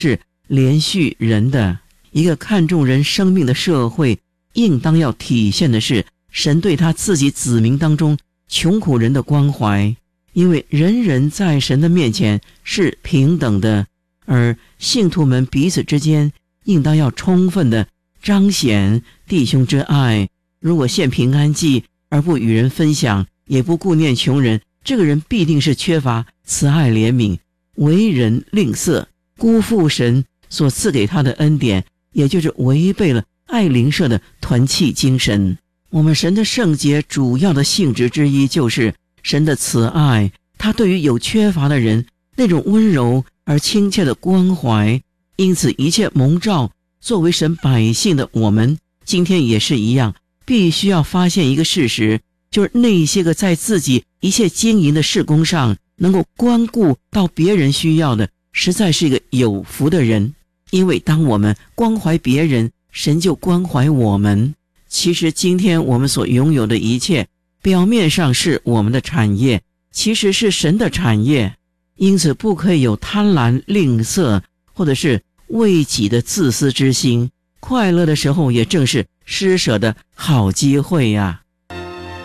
是连续人的。一个看重人生命的社会，应当要体现的是神对他自己子民当中穷苦人的关怀，因为人人在神的面前是平等的，而信徒们彼此之间应当要充分的彰显弟兄之爱。如果献平安祭而不与人分享，也不顾念穷人，这个人必定是缺乏慈爱怜悯，为人吝啬，辜负神所赐给他的恩典，也就是违背了爱邻舍的团契精神。我们神的圣洁主要的性质之一就是神的慈爱，他对于有缺乏的人那种温柔而亲切的关怀。因此一切蒙召作为神百姓的我们，今天也是一样，必须要发现一个事实，就是那些个在自己一切经营的事工上能够关顾到别人需要的，实在是一个有福的人。因为当我们关怀别人，神就关怀我们。其实今天我们所拥有的一切，表面上是我们的产业，其实是神的产业。因此不可以有贪婪吝啬，或者是为己的自私之心。快乐的时候也正是施舍的好机会呀。